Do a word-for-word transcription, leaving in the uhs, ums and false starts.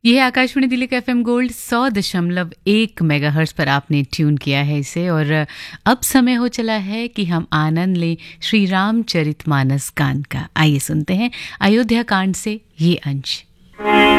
ये आकाशवाणी दिल्ली का FM gold सौ दशमलव एक मेगाहर्ट्ज पर आपने ट्यून किया है इसे। और अब समय हो चला है कि हम आनंद लें श्री रामचरितमानस गान का। आइए सुनते हैं अयोध्या कांड से ये अंश।